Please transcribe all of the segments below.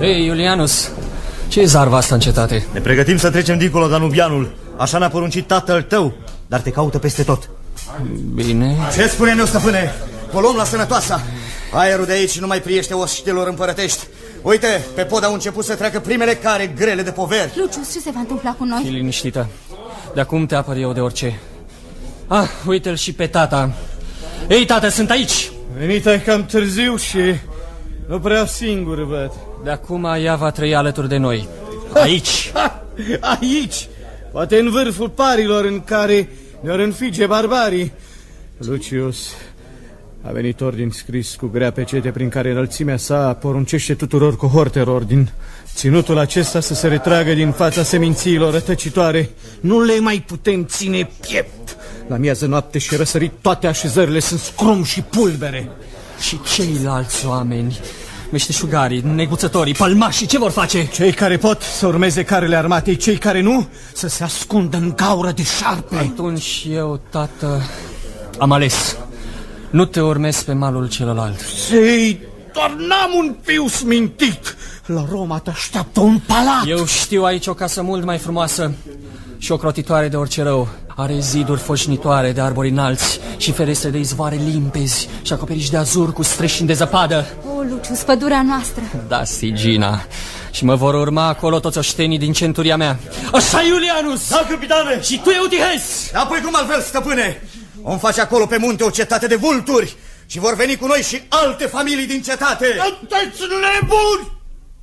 Ei, Iulianus, ce e zarva asta în cetate? Ne pregătim să trecem dincolo Danubianul. Așa ne-a poruncit tatăl tău, dar te caută peste tot. Bine. Ce spune-ne, stăpâne? O luăm la sănătoasa. Aerul de aici nu mai priește oștilor împărătești. Uite, pe pod au început să treacă primele care grele de poveri. Lucius, ce se va întâmpla cu noi? Fii liniștită. De acum te apăr eu de orice. Ah, uite-l și pe tata. Ei, tată, sunt aici. Venit ai cam târziu și nu prea singur, văd. De acum ea va trăi alături de noi. Aici. Aici, poate în vârful parilor în care ne-or înfige barbarii. Lucius, a venit ordin scris cu grea pecete prin care înălțimea sa poruncește tuturor cohortelor din ținutul acesta să se retragă din fața semințiilor rătăcitoare. Nu le mai putem ține piept. La miază noapte și răsărit toate așezările sunt scrum și pulbere. Și ceilalți oameni, meșteșugarii, neguțătorii, pălmașii, ce vor face? Cei care pot să urmeze carele armatei, cei care nu, să se ascundă în gaură de șarpe. Atunci eu, tată, am ales. Nu te urmez pe malul celălalt. Sei, doar n-am un fiu smintit. La Roma te așteaptă un palat. Eu știu aici o casă mult mai frumoasă și ocrotitoare de orice rău. Are ziduri foșnitoare de arbori înalți și ferestre de izvoare limpezi și acoperiș de azur cu streșini de zăpadă. O, Lucius, pădurea noastră. Da, Sigina. Și mă vor urma acolo toți oștenii din centuria mea. Așa, Iulianus! Da, capitane! Și tu, Eutihes! Apoi cum altfel, stăpâne? Vom face acolo pe munte o cetate de vulturi și vor veni cu noi și alte familii din cetate. Sunteți nebuni!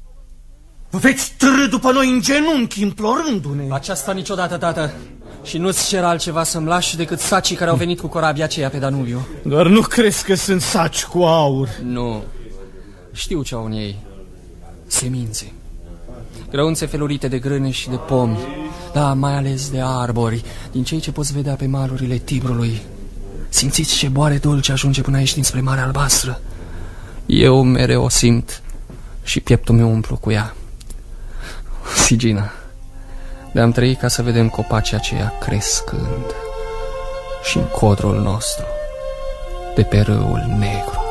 Vă veți târî după noi în genunchi, implorându-ne. Aceasta niciodată, tată. Și nu-ți cer altceva să-mi lași decât sacii care au venit cu corabia aceea pe Danubiu. Doar nu crezi că sunt saci cu aur? Nu. Știu ce au în ei. Semințe. Grăunțe felurite de grâne și de pomi. Da, mai ales de arbori, din cei ce poți vedea pe malurile Tibrului. Simțiți ce boare dulce ajunge până aici dinspre Marea Albastră. Eu mereu o simt și pieptul meu umplu cu ea. Sigina, de-am trăit ca să vedem copacii aceia crescând și în codrul nostru de pe râul negru.